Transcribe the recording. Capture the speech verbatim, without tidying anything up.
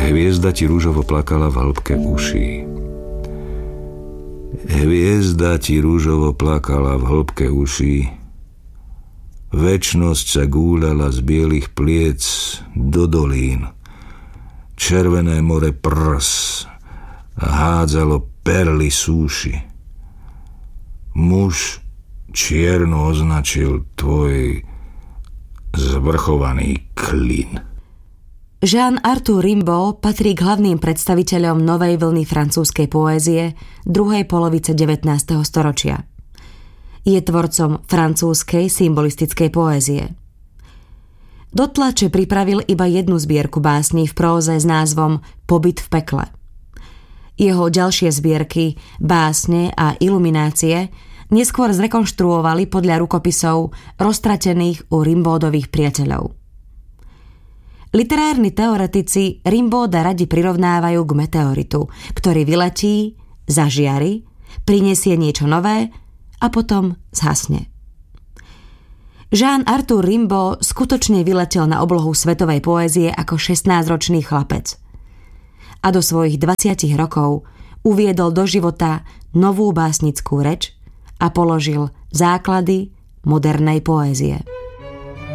Hviezda ti rúžovo plakala v hĺbke uší. Hviezda ti rúžovo plakala v hĺbke uší. Večnosť sa gúľala z bielých pliec do dolín. Červené more prs a hádzalo perly súši. Muž čierno označil tvoj zvrchovaný klin. Jean-Arthur Rimbaud patrí k hlavným predstaviteľom novej vlny francúzskej poézie druhej polovice devätnásteho storočia. Je tvorcom francúzskej symbolistickej poézie. Do tlače pripravil iba jednu zbierku básní v próze s názvom Pobyt v pekle. Jeho ďalšie zbierky, básne a iluminácie neskôr zrekonštruovali podľa rukopisov roztratených u Rimbaudových priateľov. Literárni teoretici Rimbauda radi prirovnávajú k meteoritu, ktorý vyletí, zažiari, prinesie niečo nové a potom zhasne. Jean-Arthur Rimbaud skutočne vyletel na oblohu svetovej poézie ako šestnásťročný chlapec. A do svojich dvadsiatich rokov uviedol do života novú básnickú reč a položil základy modernej poézie.